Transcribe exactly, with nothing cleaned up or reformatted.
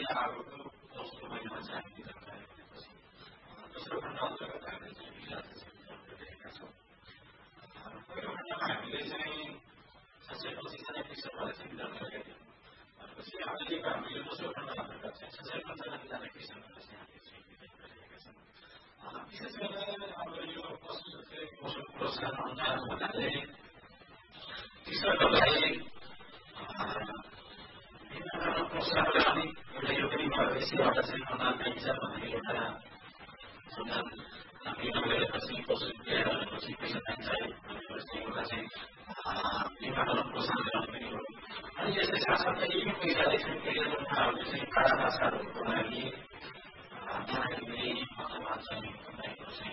आगोको दोस्रो महिनामा चाहिँ हामी वितरण गरिदिएपछि दोस्रो खण्ड अन्तर्गत हामीले चाहिँ बिलहरू चाहिँ वितरण गरिरहेका छौँ। पहिलो खण्डमा हामीले चाहिँ छ सय पच्चिसजना कृषकहरूलाई चाहिँ वितरण गरेका थियौँ। पछि हामीले हामीले दोस्रो खण्ड अन्तर्गत चाहिँ छ सय पन्चानब्बेजना कृषकहरूलाई चाहिँ हामीले चाहिँ वितरण गरिरहेका छौँ। विशेष गरेर अब यो पशु पशु प्रोत्साहन अनुदान भन्नाले कृषकहरूलाई विभिन्न प्रोत्साहन गर्ने एउटा यो पनि भयो। यसैबाट चाहिँ अनुदान पाइन्छ भन्ने एउटा अनुदान बिमा गरेपछि पशु बिहा गरेपछि पैसा पाइन्छ है भनेपछि एउटा चाहिँ बिमाबाट प्रोत्साहन